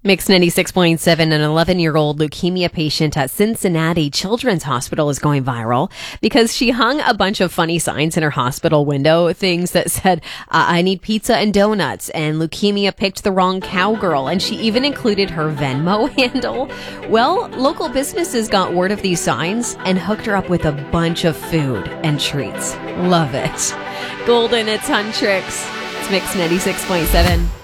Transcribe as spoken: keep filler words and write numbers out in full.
Mix ninety-six point seven, an eleven-year-old leukemia patient at Cincinnati Children's Hospital is going viral because she hung a bunch of funny signs in her hospital window, things that said, uh, I need pizza and donuts, and leukemia picked the wrong cowgirl, and she even included her Venmo handle. Well, local businesses got word of these signs and hooked her up with a bunch of food and treats. Love it. Golden, it's Huntrix. It's Mix ninety-six point seven.